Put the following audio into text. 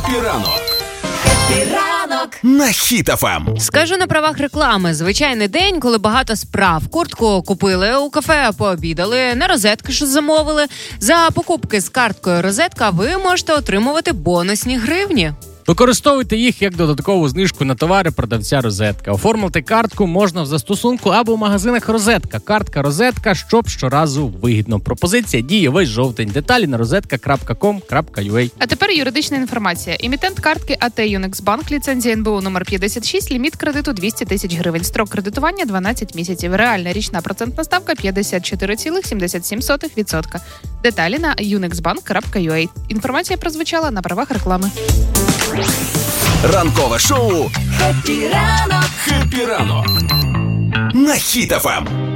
Ранок на Хіт ФМ. Скажу на правах реклами. Звичайний день, коли багато справ. Куртку купили у кафе, пообідали, на розетки що замовили. За покупки з карткою розетка ви можете отримувати бонусні гривні. Використовуйте їх як додаткову знижку на товари продавця «Розетка». Оформити картку можна в застосунку або в магазинах «Розетка». Картка «Розетка», щоб щоразу вигідно. Пропозиція діє весь жовтень. Деталі на rozеtka.com.ua. А тепер юридична інформація. Емітент картки АТ «Юнекс-Банк», ліцензія НБУ номер 56, ліміт кредиту 200 тисяч гривень. Строк кредитування 12 місяців. Реальна річна процентна ставка 54,77%. Деталі на unexbank.ua. Інформація прозвучала на правах реклами. Ранкове шоу «Хеппі ранок» на Хіт ФМ.